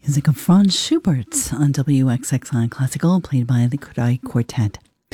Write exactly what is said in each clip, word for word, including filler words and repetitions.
Music of Franz Schubert on W X X I Classical, played by the Kodály Quartet.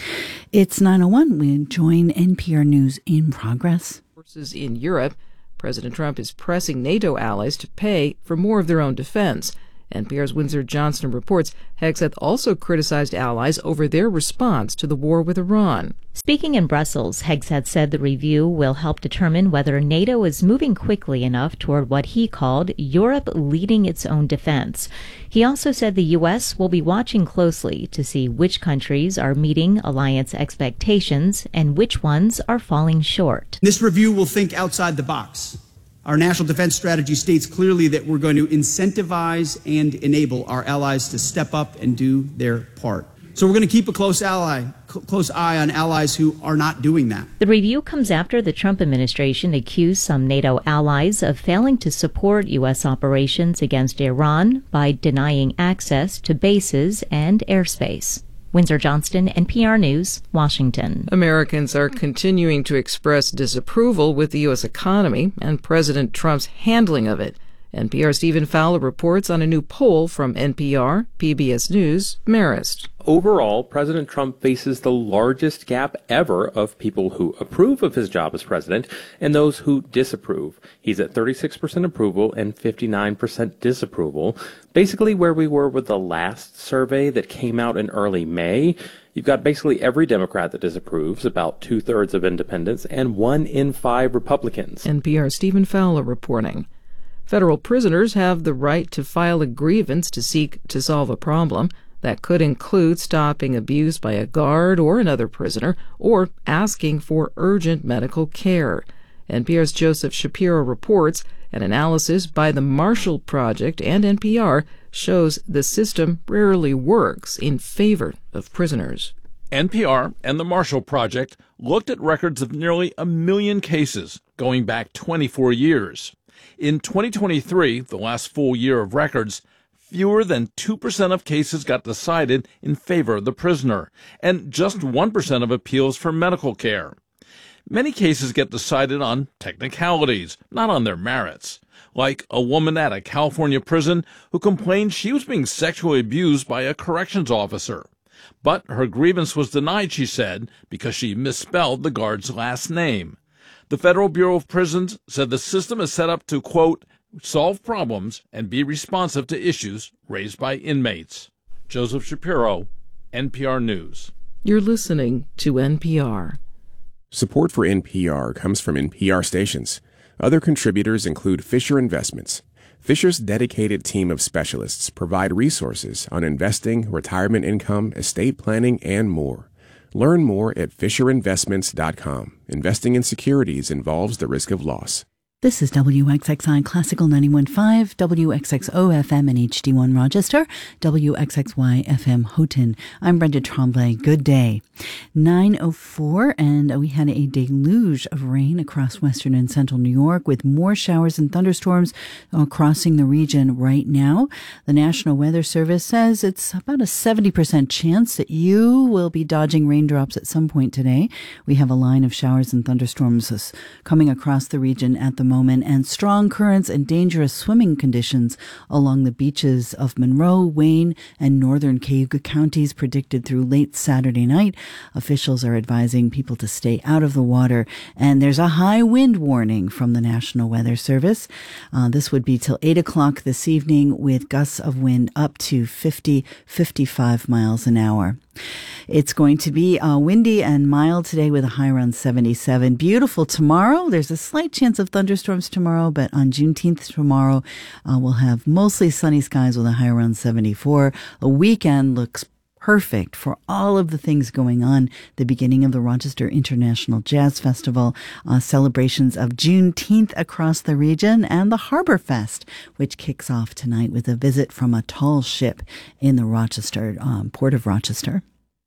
It's nine oh one. We join N P R News in progress. Forces in Europe. President Trump is pressing NATO allies to pay for more of their own defense. N P R's Windsor Johnston reports Hegseth also criticized allies over their response to the war with Iran. Speaking in Brussels, Hegseth said the review will help determine whether NATO is moving quickly enough toward what he called Europe leading its own defense. He also said the U S will be watching closely to see which countries are meeting alliance expectations and which ones are falling short. This review will think outside the box. Our national defense strategy states clearly that we're going to incentivize and enable our allies to step up and do their part. So we're going to keep a close ally, close eye on allies who are not doing that. The review comes after the Trump administration accused some NATO allies of failing to support U S operations against Iran by denying access to bases and airspace. Windsor Johnston, N P R News, Washington. Americans are continuing to express disapproval with the U S economy and President Trump's handling of it. N P R's Stephen Fowler reports on a new poll from N P R, P B S News, Marist. Overall, President Trump faces the largest gap ever of people who approve of his job as president and those who disapprove. He's at thirty-six percent approval and fifty-nine percent disapproval, basically where we were with the last survey that came out in early May. You've got basically every Democrat that disapproves, about two-thirds of independents, and one in five Republicans. N P R's Stephen Fowler reporting. Federal prisoners have the right to file a grievance to seek to solve a problem. That could include stopping abuse by a guard or another prisoner, or asking for urgent medical care. N P R's Joseph Shapiro reports an analysis by the Marshall Project and N P R shows the system rarely works in favor of prisoners. N P R and the Marshall Project looked at records of nearly a million cases going back twenty-four years. In twenty twenty-three, the last full year of records, fewer than two percent of cases got decided in favor of the prisoner, and just one percent of appeals for medical care. Many cases get decided on technicalities, not on their merits, like a woman at a California prison who complained she was being sexually abused by a corrections officer. But her grievance was denied, she said, because she misspelled the guard's last name. The Federal Bureau of Prisons said the system is set up to, quote, solve problems and be responsive to issues raised by inmates. Joseph Shapiro, N P R News. You're listening to N P R. Support for N P R comes from N P R stations. Other contributors include Fisher Investments. Fisher's dedicated team of specialists provide resources on investing, retirement income, estate planning, and more. Learn more at fisher investments dot com. Investing in securities involves the risk of loss. This is W X X I Classical ninety-one point five, W X X O F M and H D one Rochester, W X X Y F M Houghton. I'm Brenda Tremblay. Good day. nine oh four, and we had a deluge of rain across western and central New York, with more showers and thunderstorms uh, crossing the region right now. The National Weather Service says it's about a seventy percent chance that you will be dodging raindrops at some point today. We have a line of showers and thunderstorms coming across the region at the moment, and strong currents and dangerous swimming conditions along the beaches of Monroe, Wayne, and northern Cayuga counties predicted through late Saturday night. Officials are advising people to stay out of the water, and there's a high wind warning from the National Weather Service. Uh, this would be till eight o'clock this evening, with gusts of wind up to fifty, fifty-five miles an hour. It's going to be uh, windy and mild today with a high around seventy-seven. Beautiful tomorrow. There's a slight chance of thunderstorms tomorrow, but on Juneteenth tomorrow, uh, we'll have mostly sunny skies with a high around seventy-four. A weekend looks perfect for all of the things going on. The beginning of the Rochester International Jazz Festival, uh, celebrations of Juneteenth across the region, and the Harbor Fest, which kicks off tonight with a visit from a tall ship in the Rochester, um, Port of Rochester.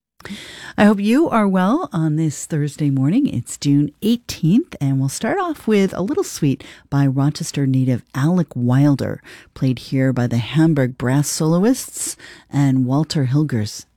I hope you are well on this Thursday morning. It's June eighteenth, and we'll start off with a little suite by Rochester native Alec Wilder, played here by the Hamburg Brass Soloists and Walter Hilgers.